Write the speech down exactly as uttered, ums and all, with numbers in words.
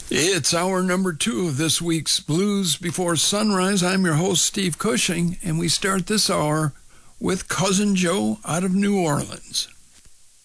It's hour number two of this week's Blues Before Sunrise. I'm your host, Steve Cushing, and we start this hour with Cousin Joe out of New Orleans.